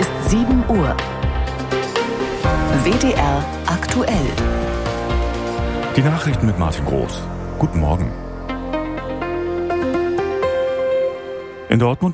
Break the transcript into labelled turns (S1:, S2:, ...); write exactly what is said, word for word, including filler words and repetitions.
S1: ist sieben Uhr. W D R aktuell.
S2: Die Nachrichten mit Martin Groß. Guten Morgen. In Dortmund